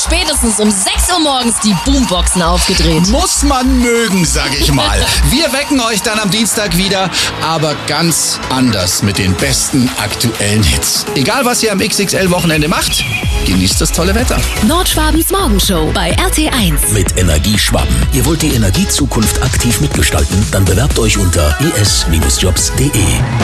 spätestens um 6 Uhr morgens die Boomboxen aufgedreht. Muss man mögen, sag ich mal. Wir wecken euch dann am Dienstag wieder, aber ganz anders mit den besten aktuellen Hits. Egal, was ihr am XXL-Wochenende macht, genießt das tolle Wetter. Nordschwabens Morgenshow bei RT1. Mit Energieschwaben. Ihr wollt die Energiezukunft aktiv mitgestalten? Dann bewerbt euch unter es-jobs.de.